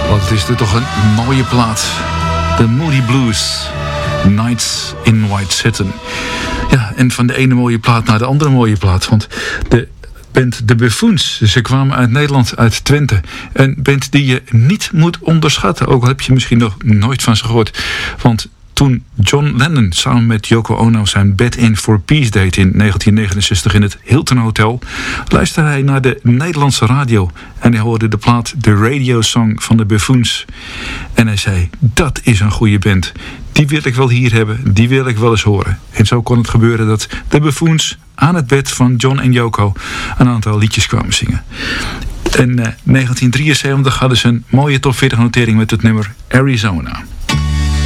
Want het is toch een mooie plaat. The Moody Blues. Nights in White Satin. Ja, en van de ene mooie plaat naar de andere mooie plaat. Want de band De Buffoons, ze kwamen uit Nederland, uit Twente. Een band die je niet moet onderschatten. Ook al heb je misschien nog nooit van ze gehoord. Want toen John Lennon samen met Yoko Ono zijn Bed In For Peace deed in 1969 in het Hilton Hotel, luisterde hij naar de Nederlandse radio en hij hoorde de plaat The Radio Song van de Buffoons. En hij zei, dat is een goede band. Die wil ik wel hier hebben, die wil ik wel eens horen. En zo kon het gebeuren dat de Buffoons aan het bed van John en Yoko een aantal liedjes kwamen zingen. In 1973 hadden ze een mooie top 40 notering met het nummer Arizona.